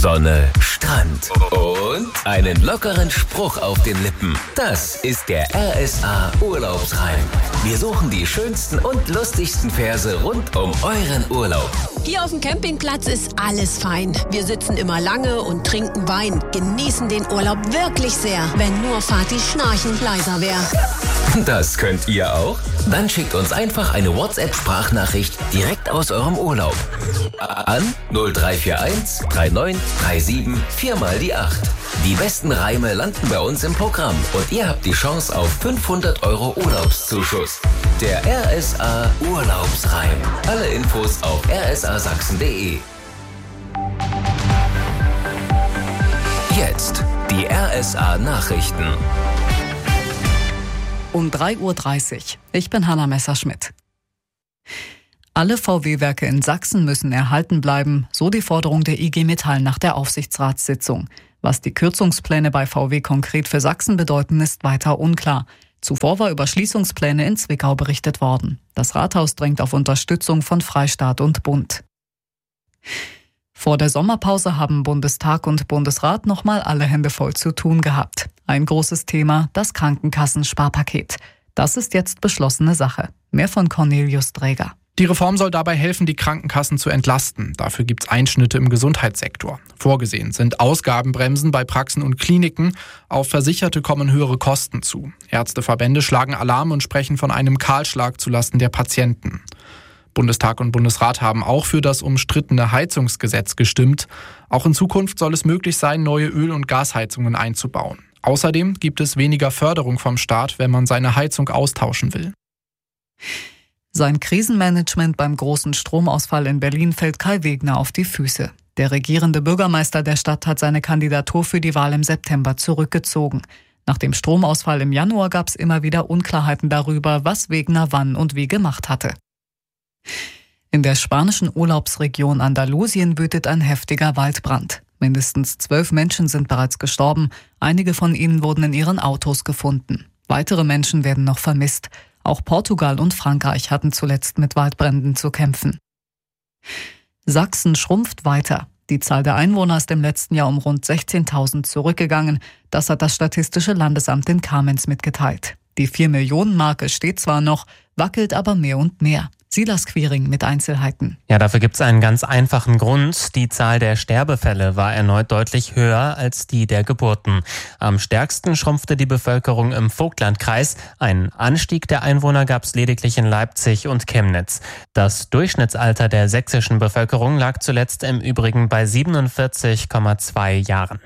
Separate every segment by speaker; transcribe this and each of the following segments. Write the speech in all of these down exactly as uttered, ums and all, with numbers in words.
Speaker 1: Sonne, Strand und einen lockeren Spruch auf den Lippen. Das ist der R S A Urlaubsreim. Wir suchen die schönsten und lustigsten Verse rund um euren Urlaub.
Speaker 2: Hier auf dem Campingplatz ist alles fein. Wir sitzen immer lange und trinken Wein, genießen den Urlaub wirklich sehr, wenn nur Fatis Schnarchen leiser wäre.
Speaker 1: Das könnt ihr auch? Dann schickt uns einfach eine WhatsApp-Sprachnachricht direkt aus eurem Urlaub. An null drei vier eins drei neun drei sieben vier mal die acht. Die besten Reime landen bei uns im Programm und ihr habt die Chance auf fünfhundert Euro Urlaubszuschuss. Der R S A Urlaubsreim. Alle Infos auf r s a sachsen punkt d e. Jetzt die R S A Nachrichten.
Speaker 3: Um drei Uhr dreißig. Ich bin Hanna Messerschmidt. Alle V W-Werke in Sachsen müssen erhalten bleiben, so die Forderung der I G Metall nach der Aufsichtsratssitzung. Was die Kürzungspläne bei V W konkret für Sachsen bedeuten, ist weiter unklar. Zuvor war über Schließungspläne in Zwickau berichtet worden. Das Rathaus drängt auf Unterstützung von Freistaat und Bund. Vor der Sommerpause haben Bundestag und Bundesrat nochmal alle Hände voll zu tun gehabt. Ein großes Thema, das Krankenkassensparpaket. Das ist jetzt beschlossene Sache. Mehr von Cornelius Dräger.
Speaker 4: Die Reform soll dabei helfen, die Krankenkassen zu entlasten. Dafür gibt es Einschnitte im Gesundheitssektor. Vorgesehen sind Ausgabenbremsen bei Praxen und Kliniken. Auf Versicherte kommen höhere Kosten zu. Ärzteverbände schlagen Alarm und sprechen von einem Kahlschlag zulasten der Patienten. Bundestag und Bundesrat haben auch für das umstrittene Heizungsgesetz gestimmt. Auch in Zukunft soll es möglich sein, neue Öl- und Gasheizungen einzubauen. Außerdem gibt es weniger Förderung vom Staat, wenn man seine Heizung austauschen will.
Speaker 3: Sein Krisenmanagement beim großen Stromausfall in Berlin fällt Kai Wegner auf die Füße. Der regierende Bürgermeister der Stadt hat seine Kandidatur für die Wahl im September zurückgezogen. Nach dem Stromausfall im Januar gab es immer wieder Unklarheiten darüber, was Wegner wann und wie gemacht hatte. In der spanischen Urlaubsregion Andalusien wütet ein heftiger Waldbrand. Mindestens zwölf Menschen sind bereits gestorben. Einige von ihnen wurden in ihren Autos gefunden. Weitere Menschen werden noch vermisst. Auch Portugal und Frankreich hatten zuletzt mit Waldbränden zu kämpfen. Sachsen schrumpft weiter. Die Zahl der Einwohner ist im letzten Jahr um rund sechzehntausend zurückgegangen. Das hat das Statistische Landesamt in Kamenz mitgeteilt. Die vier Millionen Marke steht zwar noch, wackelt aber mehr und mehr. Silas Quiring mit Einzelheiten.
Speaker 5: Ja, dafür gibt es einen ganz einfachen Grund. Die Zahl der Sterbefälle war erneut deutlich höher als die der Geburten. Am stärksten schrumpfte die Bevölkerung im Vogtlandkreis. Einen Anstieg der Einwohner gab es lediglich in Leipzig und Chemnitz. Das Durchschnittsalter der sächsischen Bevölkerung lag zuletzt im Übrigen bei siebenundvierzig Komma zwei Jahren.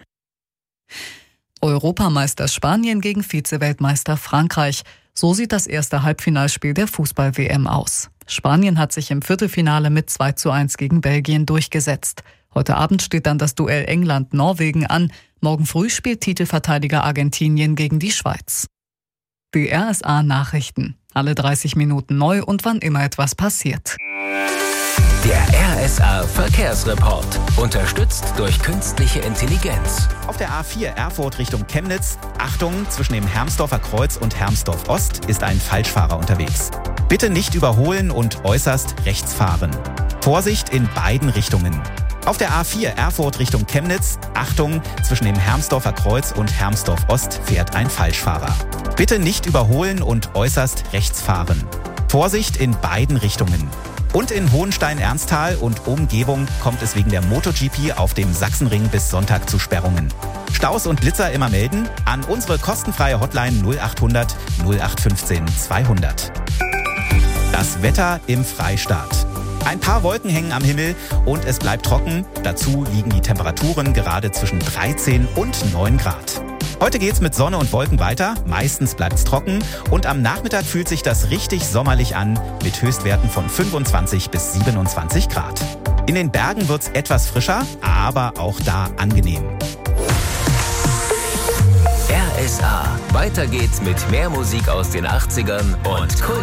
Speaker 3: Europameister Spanien gegen Vize-Weltmeister Frankreich. So sieht das erste Halbfinalspiel der Fußball-W M aus. Spanien hat sich im Viertelfinale mit zwei zu eins gegen Belgien durchgesetzt. Heute Abend steht dann das Duell England-Norwegen an. Morgen früh spielt Titelverteidiger Argentinien gegen die Schweiz. Die R S A Nachrichten. Alle dreißig Minuten neu und wann immer etwas passiert.
Speaker 1: Der R S A Verkehrsreport. Unterstützt durch künstliche Intelligenz.
Speaker 6: Auf der A vier Erfurt Richtung Chemnitz. Achtung, zwischen dem Hermsdorfer Kreuz und Hermsdorf Ost ist ein Falschfahrer unterwegs. Bitte nicht überholen und äußerst rechts fahren. Vorsicht in beiden Richtungen. Auf der A vier Erfurt Richtung Chemnitz. Achtung, zwischen dem Hermsdorfer Kreuz und Hermsdorf Ost fährt ein Falschfahrer. Bitte nicht überholen und äußerst rechts fahren. Vorsicht in beiden Richtungen. Und in Hohenstein-Ernsthal und Umgebung kommt es wegen der MotoGP auf dem Sachsenring bis Sonntag zu Sperrungen. Staus und Blitzer immer melden an unsere kostenfreie Hotline null achthundert null acht fünfzehn zweihundert. Das Wetter im Freistaat. Ein paar Wolken hängen am Himmel und es bleibt trocken. Dazu liegen die Temperaturen gerade zwischen dreizehn und neun Grad. Heute geht's mit Sonne und Wolken weiter, meistens bleibt's trocken und am Nachmittag fühlt sich das richtig sommerlich an mit Höchstwerten von fünfundzwanzig bis siebenundzwanzig Grad. In den Bergen wird's etwas frischer, aber auch da angenehm.
Speaker 1: R S A. Weiter geht's mit mehr Musik aus den achtzigern und Kult.